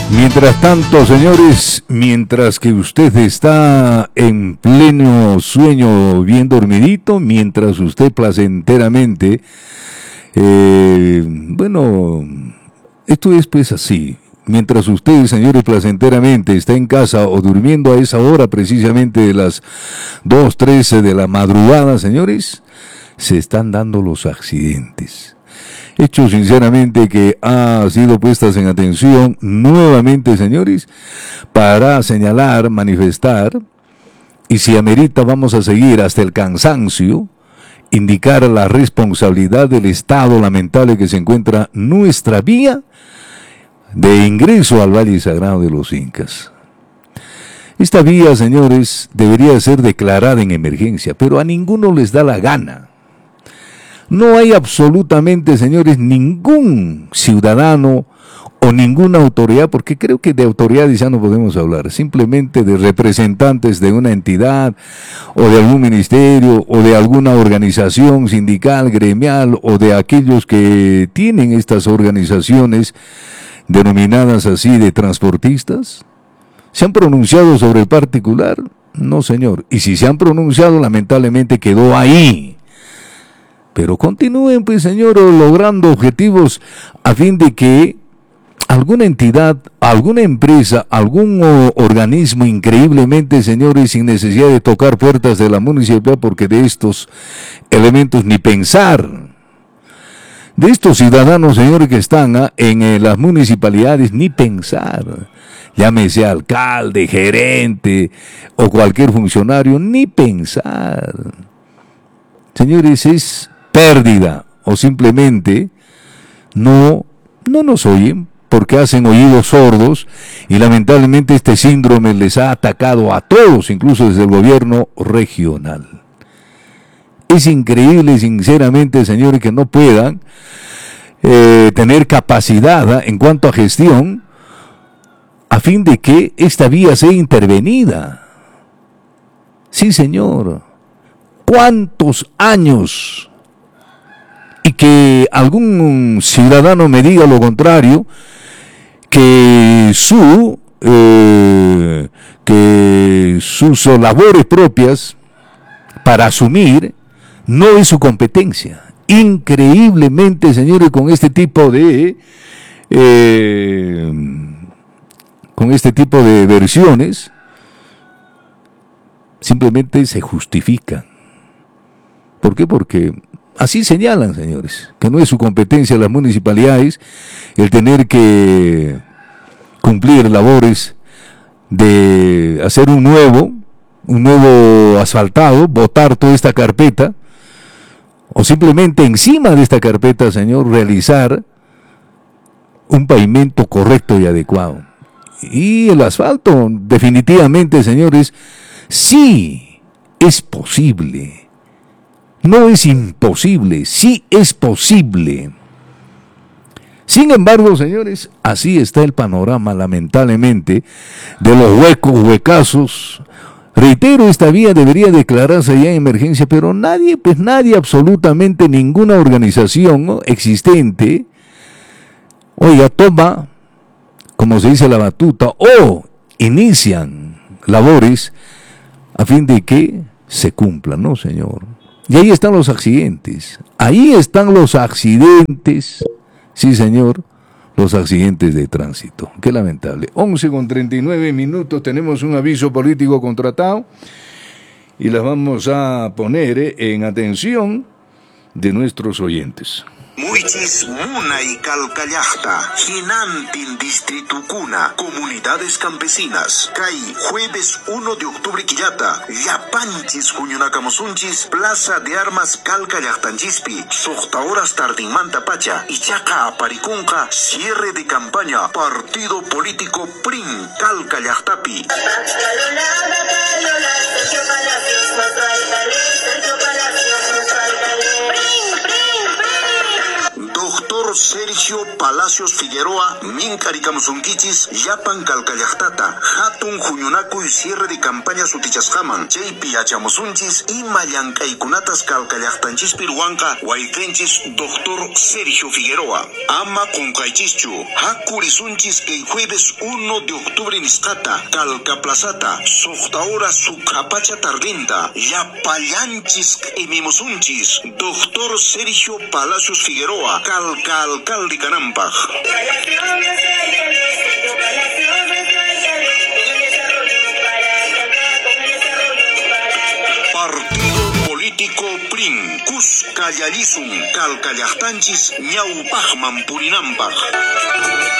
Mientras tanto, señores, mientras que usted está en pleno sueño bien dormidito, mientras usted placenteramente, bueno, esto es pues así. Mientras usted, señores, placenteramente está en casa o durmiendo a esa hora precisamente de las 2:13 de la madrugada, señores, se están dando los accidentes. Hechos sinceramente que ha sido puestas en atención nuevamente, señores, para señalar, manifestar, y si amerita vamos a seguir hasta el cansancio, indicar la responsabilidad del estado lamentable que se encuentra nuestra vía de ingreso al Valle Sagrado de los Incas. Esta vía, señores, debería ser declarada en emergencia, pero a ninguno les da la gana. No hay absolutamente, señores, ningún ciudadano o ninguna autoridad, porque creo que de autoridades ya no podemos hablar, simplemente de representantes de una entidad o de algún ministerio o de alguna organización sindical, gremial o de aquellos que tienen estas organizaciones denominadas así de transportistas. ¿Se han pronunciado sobre el particular? No, señor. Y si se han pronunciado, lamentablemente quedó ahí. Pero continúen, pues, señor, logrando objetivos a fin de que alguna entidad, alguna empresa, algún organismo increíblemente, señores, sin necesidad de tocar puertas de la municipalidad, porque de estos elementos ni pensar. De estos ciudadanos, señores, que están en las municipalidades, ni pensar. Llámese alcalde, gerente o cualquier funcionario, ni pensar. Señores, es pérdida o simplemente no nos oyen porque hacen oídos sordos y lamentablemente este síndrome les ha atacado a todos, incluso desde el gobierno regional. Es increíble, sinceramente, señores, que no puedan tener capacidad en cuanto a gestión a fin de que esta vía sea intervenida. Sí, señor. ¿Cuántos años? Y que algún ciudadano me diga lo contrario, que sus labores propias para asumir no es su competencia. Increíblemente, señores, con este tipo de versiones, simplemente se justifican. ¿Por qué? Porque así señalan, señores, que no es su competencia las municipalidades el tener que cumplir labores de hacer un nuevo asfaltado, botar toda esta carpeta, o simplemente encima de esta carpeta, señor, realizar un pavimento correcto y adecuado. Y el asfalto, definitivamente, señores, sí es posible. No es imposible, sí es posible. Sin embargo, señores, así está el panorama, lamentablemente, de los huecazos. Reitero, esta vía debería declararse ya en emergencia, pero nadie, absolutamente ninguna organización, ¿no?, existente, oiga, toma, como se dice, la batuta, o inician labores a fin de que se cumplan, ¿no, señor? Y ahí están los accidentes. Sí, señor, los accidentes de tránsito. Qué lamentable. 11:39, tenemos un aviso político contratado y las vamos a poner en atención de nuestros oyentes. Muichis Muna y Calcallajta, Jinantin Distrito Cuna, Comunidades Campesinas, Cay, jueves 1 de octubre Quillata, Yapanchis Cuñunacamosunchis, Plaza de Armas Calcallajtanchispi, Sojta horas Tardimanta Pacha, Ichaca Aparicunca, cierre de campaña, partido político PRIN Calcallajtapi. Doctor Sergio Palacios Figueroa, Minkarikamusunkichis, Yapan Calcallajtata, Hatun Juñunaku y cierre de campaña Sutichasjaman, JP Achamusunchis y Mayankaikunatas Calcallajtanchis Piruanca, Huaykenchis, Doctor Sergio Figueroa. Ama Concaichichu, Hakurisunchis que jueves 1 de octubre Niscata, Calcaplazata, Sojtaora Sucapacha Targenta, Yapallanchis Emimusunchis, Doctor Sergio Palacios Figueroa, Alcalde Canampaj. Partido Político PRIN, Cuscayalizun, Calcallajtanchis, Ñaupajman Purinampaj.